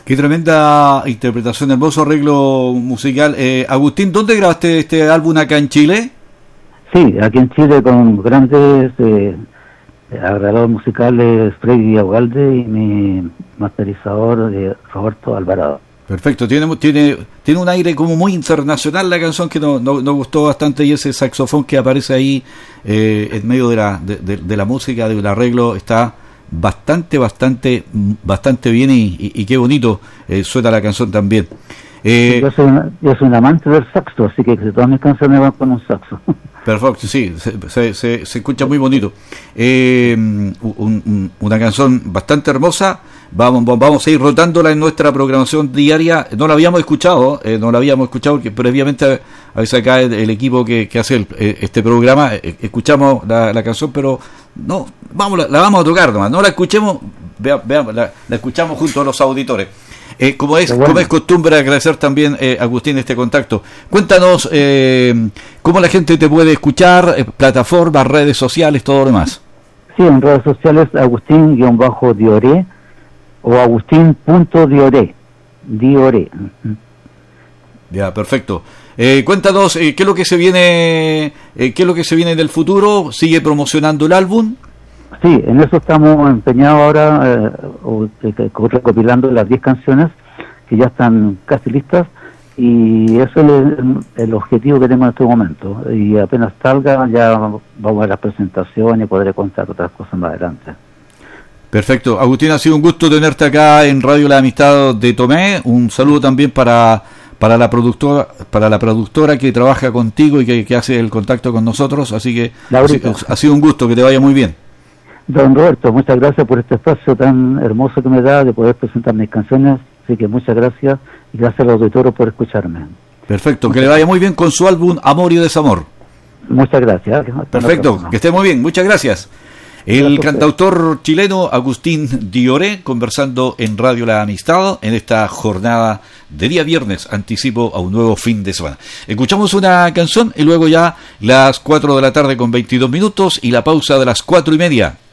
Qué tremenda interpretación, hermoso arreglo musical. Agustín, ¿dónde grabaste este álbum acá en Chile? Sí, aquí en Chile con grandes agradadores musicales, Freddy Agualde, y mi masterizador Roberto Alvarado. Perfecto, tiene un aire como muy internacional la canción, que nos gustó bastante, y ese saxofón que aparece ahí en medio de la música, del arreglo, está bastante bien, y qué bonito suena la canción también. Yo soy un amante del saxo, así que todas mis canciones van con un saxo. Perfecto, sí, se escucha muy bonito. Una canción bastante hermosa. Vamos a ir rotándola en nuestra programación diaria. No la habíamos escuchado porque previamente a veces acá el equipo que hace este programa escuchamos la canción, pero no, la vamos a tocar nomás. No la escuchemos, veamos, la escuchamos junto a los auditores. Como es costumbre, agradecer también, Agustín, este contacto. Cuéntanos cómo la gente te puede escuchar, plataformas, redes sociales, todo lo demás. Sí, en redes sociales, Agustín-Dioré o Agustín.Dioré. Dioré. Ya, perfecto. Cuéntanos, ¿qué es lo que se viene del futuro? ¿Sigue promocionando el álbum? Sí, en eso estamos empeñados ahora, recopilando las 10 canciones que ya están casi listas, y eso es el objetivo que tengo en este momento. Y apenas salga, ya vamos a ver las presentaciones y podré contar otras cosas más adelante. Perfecto. Agustín, ha sido un gusto tenerte acá en Radio La Amistad de Tomé. Un saludo también para la productora que trabaja contigo y que hace el contacto con nosotros. Así que ha sido un gusto, que te vaya muy bien. Don Roberto, muchas gracias por este espacio tan hermoso que me da de poder presentar mis canciones, así que muchas gracias, y gracias a los auditores por escucharme. Perfecto, que le vaya muy bien con su álbum Amor y Desamor. Muchas gracias. Perfecto, que esté muy bien, muchas gracias. El cantautor chileno Agustín Dioré, conversando en Radio La Amistad en esta jornada de día viernes, anticipo a un nuevo fin de semana. Escuchamos una canción y luego ya las 4 de la tarde con 22 minutos y la pausa de las 4:30.